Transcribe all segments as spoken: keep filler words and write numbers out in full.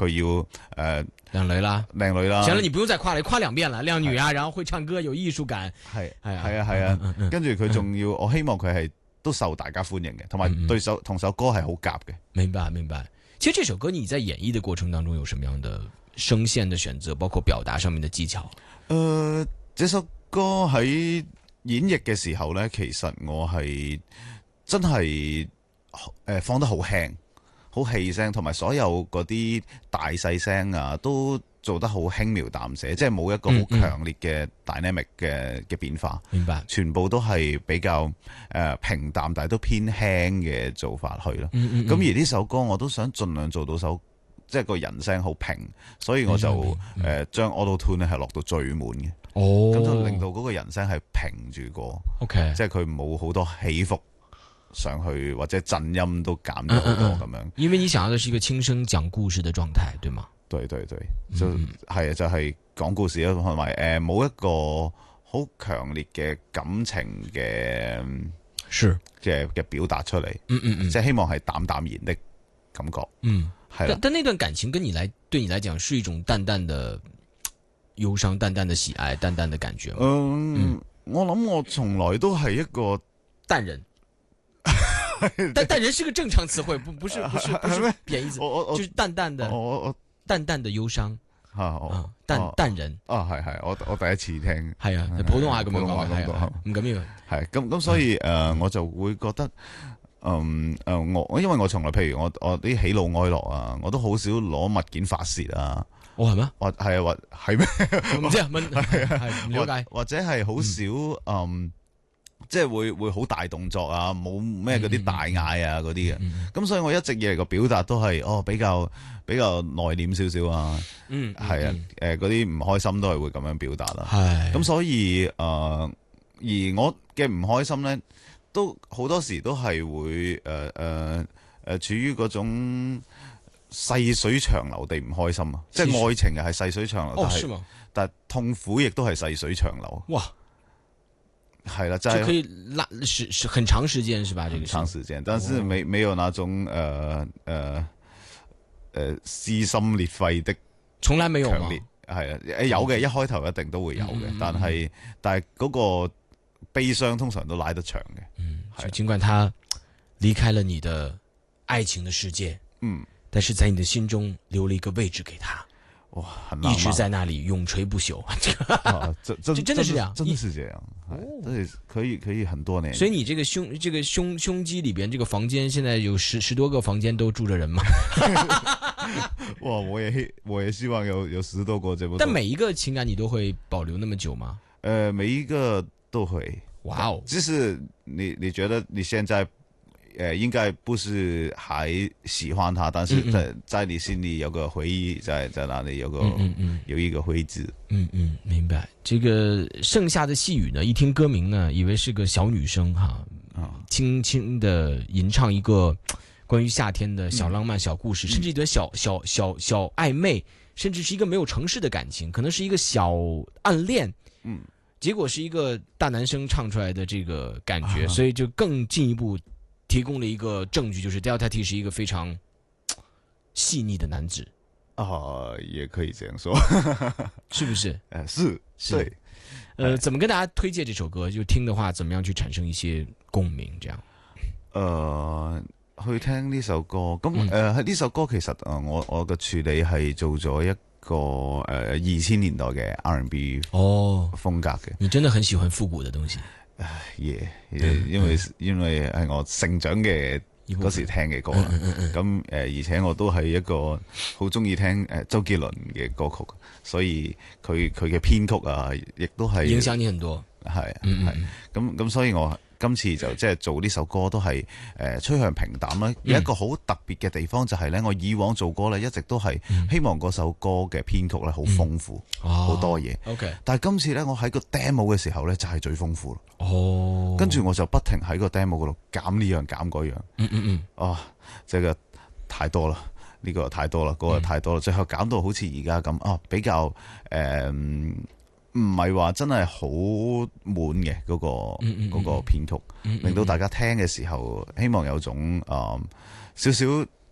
佢要誒靚女啦， 靚女啦。 行了，你不用再誇了，誇兩遍了，靚女啊，然後會唱歌，有藝術感。 係係啊係啊係啊，跟住佢仲要，我希望佢係都受大家歡迎嘅，同埋對首同首歌係好夾嘅。 明白明白。其實這首歌你在演繹的過程當中有什麼樣的聲線的選擇，包括表達上面的技巧？ 誒、呃，這首歌喺演繹嘅時候呢，其實我係真係誒、呃、放得好輕，好氣聲，同埋所有嗰啲大細聲啊，都做得好輕描淡寫，即係冇一個好強烈嘅 dynamic 嘅嘅變化。 明白， 全部都係比較誒、呃、平淡，但係都偏輕嘅做法去咯。咁、 嗯嗯嗯、 而呢首歌我都想盡量做到首即係個人聲好平，所以我就誒、嗯呃、將 auto tune 咧係落到最滿嘅。哦，咁就令到嗰個人聲係平住過。OK， 即係佢冇好多起伏上去，或者震音都減咗好多咁樣。 因為你想要嘅是一個輕聲講故事嘅狀態，對嗎？ 對對對，就係啊，就係講故事啦，同埋誒冇一個好強烈嘅感情嘅嘅嘅表達出嚟。嗯嗯嗯，即係希望係淡淡然的感覺。嗯，係啦。 但但那段感情跟你來對你來講是一種淡淡的憂傷、淡淡的喜愛、淡淡的感覺嗎？ 嗯，嗯我諗我從來都係一個淡人。但淡人是個正常詞彙，不不是不是不是貶義詞， 我我就是淡淡的。 我我淡淡的憂傷啊， 淡淡人啊，係係，我我第一次聽， 係啊，普通話咁樣講， 係啊， 唔緊要， 係咁咁，所以誒，我就會覺得，嗯誒，我因為我從來，譬如我我啲喜怒哀樂啊，我都好少攞物件發泄啊， 哦係咩？ 或係啊，或係咩？ 唔知啊，係係唔了解， 或者係好少嗯。即係會會好大動作啊，冇咩嗰啲大嗌啊嗰啲嘅，咁、嗯嗯、所以我一直以嚟個表達都係哦比較比較內斂少少啊，嗯，係啊，誒嗰啲唔開心都係會咁樣表達啦，係，咁所以誒、呃、而我嘅唔開心咧，都好多時都係會誒誒誒處於嗰種細水長流地唔開心啊，即係愛情又係細水長流，但係、哦、但係痛苦亦都係細水長流，哇！係啦，就係、是、 可以拉時時很長時間，是吧？這個長時間，但是沒沒有那種誒誒誒撕心裂肺的， 從來沒有嘛。 係啊，誒有嘅，一開頭一定都會有嘅、嗯，但係但係嗰個悲傷通常都拉得長嘅。 嗯，就盡管他離開了你的愛情的世界，嗯，但是在你的心中留了一個位置給他。哇，一直在那裏永垂不朽。 啊，這這真的是這樣， 真的是這樣，對，可以可以很多年。 所以你這個胸這個胸胸肌裏邊這個房間，現在有十十多個房間都住着人嗎？ 哇，我也我也希望有有十多個這麼多。 但每一個情感你都會保留那麼久嗎？ 呃，每一個都會。 哇哦， 就是你你覺得你現在？誒，應該不是還喜歡他，但是在在你心裏有個回憶，在在那裏有個嗯嗯有一個徽字。 嗯嗯，明白。這個盛夏的細雨呢，一聽歌名呢，以為是個小女生哈，啊，輕輕的吟唱一個關於夏天的小浪漫、小故事，嗯、甚至一點小小小小曖昧，甚至是一個沒有城市的感情，可能是一個小暗戀。嗯，結果是一個大男生唱出來的這個感覺，啊、所以就更進一步。提供了一個證據，就是 Delta T 是一個非常細膩的男子啊，也可以這樣說， 是不是？ 呃，是，是，對， 呃，怎麼跟大家推薦這首歌？就聽的話，怎麼樣去產生一些共鳴？這樣， 呃，去聽呢首歌，咁誒，喺呢、呃、首歌其實誒，我我嘅處理係做咗一個誒二千年代嘅 R and B 哦風格嘅。 你真的很喜歡復古的東西。 耶、yeah, 因為、嗯、因為係我成長嘅嗰時聽嘅歌啦，咁、嗯、誒、呃、而且我都係一個好中意聽誒周杰倫嘅歌曲，所以佢佢嘅編曲啊，亦都係影響你很多， 係係咁咁，所以我今次就即係做呢首歌都係誒趨向平淡啦。有一個好特別嘅地方就係咧，我以往做歌咧一直都係希望嗰首歌嘅編曲咧好豐富，好、嗯、多嘢。哦、OK，但係今次咧我喺個 demo 嘅時候咧就係最豐富咯。哦，跟住我就不停喺個 demo 嗰度減呢樣減嗰樣。嗯嗯嗯。啊，即係個太多啦，呢、這個太多啦，嗰、那個太多啦、嗯，最後減到好似而家咁啊，比較誒。呃唔係話真係好滿嘅嗰個嗰、嗯嗯嗰個編曲、嗯嗯，令到大家聽嘅時候，希望有種誒少少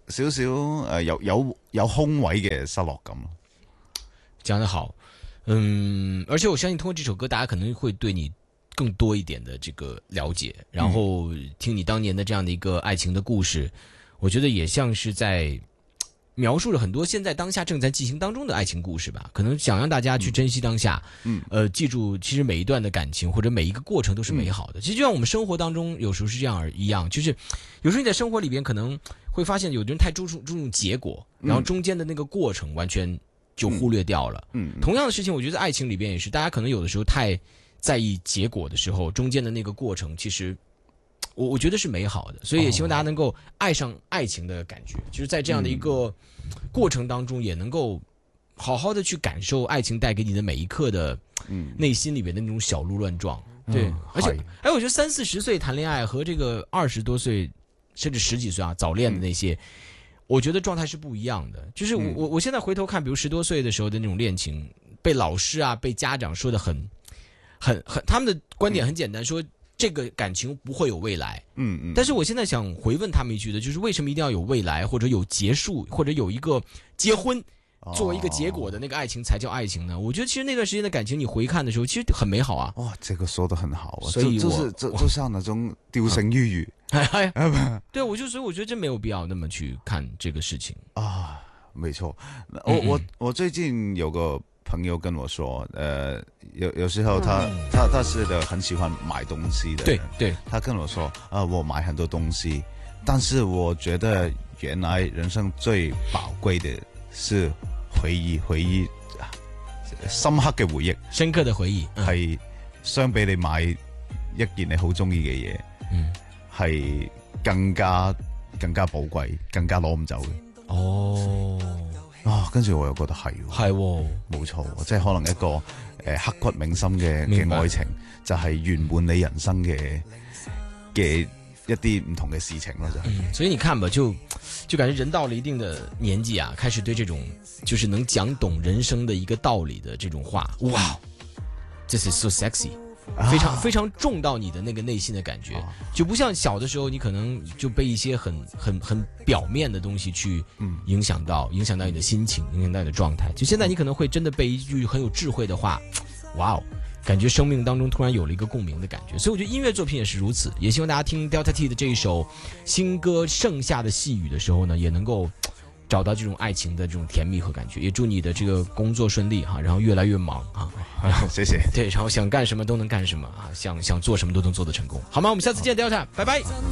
少少誒有有有空位嘅失落感。 講得好，嗯，而且我相信通過這首歌，大家可能會對你更多一點的這個了解，然後聽你當年的這樣的一個愛情的故事，我覺得也像是在描述了很多現在當下正在進行當中的愛情故事吧。可能想讓大家去珍惜當下，嗯，呃，記住其實每一段的感情或者每一個過程都是美好的。其實就像我們生活當中有時候是這樣而一樣，就是有時候你在生活裏邊可能會發現有的人太注重注重結果，然後中間的那個過程完全就忽略掉了。嗯，同樣的事情，我覺得在愛情裏邊也是，大家可能有的時候太在意結果的時候，中間的那個過程其實我我覺得是美好的，所以也希望大家能夠愛上愛情的感覺，就是在這樣的一個過程當中，也能夠好好的去感受愛情帶給你的每一刻的內心裏邊的那種小鹿亂撞。對，而且哎，我覺得三四十歲談戀愛和這個二十多歲甚至十幾歲啊早戀的那些，我覺得狀態是不一樣的。就是我我我現在回頭看，比如十多歲的時候的那種戀情，被老師啊被家長說的很很很，他們的觀點很簡單，說這個感情不會有未來。嗯嗯。但是我現在想回問他們一句的，就是為什麼一定要有未來，或者有結束，或者有一個結婚作為一個結果的那個愛情才叫愛情呢？我覺得其實那段時間的感情你回看的時候，其實很美好啊。 哇，這個說得很好啊， 所以就就是就就像那種丟繩於雨。 對，我就所以我覺得真沒有必要那麼去看這個事情啊。沒錯，我我我最近有個朋友跟我說，呃，有有時候他他他是的很喜歡買東西的人， 對對， 他跟我說，啊，我買很多東西，但是我覺得原來人生最寶貴的是回憶，回憶深刻嘅回憶， 深刻的回憶係相比你買一件你好中意嘅嘢，嗯，係更加更加寶貴，更加攞唔走嘅。 哦， 啊，跟住我又覺得係， 係冇錯，即係可能一個誒、呃、刻骨銘心嘅嘅愛情，就係圓滿你人生嘅嘅一啲唔同嘅事情咯，就係、 嗯。所以你看吧，就就感覺人到了一定的年紀啊，開始對這種就是能講懂人生的一個道理的這種話，哇 ，this is so sexy。非常非常重到你的那個內心的感覺，就不像小的時候你可能就被一些很很很表面的東西去影響到，影響到你的心情，影響到你的狀態。就現在你可能會真的被一句很有智慧的話，哇哦，感覺生命當中突然有了一個共鳴的感覺。所以我覺得音樂作品也是如此，也希望大家聽 Delta T 的這一首新歌《盛夏的細雨》的時候呢，也能夠找到這種愛情的這種甜蜜和感覺。也祝你的這個工作順利哈，然後越來越忙啊。 謝謝。 對，然後想幹什麼都能幹什麼啊，想想做什麼都能做得成功，好嗎？我們下次見 Delta，拜拜。